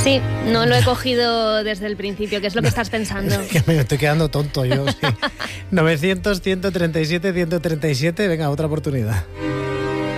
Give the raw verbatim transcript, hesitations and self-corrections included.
Sí, no lo he cogido desde el principio, ¿qué es lo que estás pensando? Que me estoy quedando tonto yo, sí. novecientos, ciento treinta y siete, ciento treinta y siete, venga, otra oportunidad.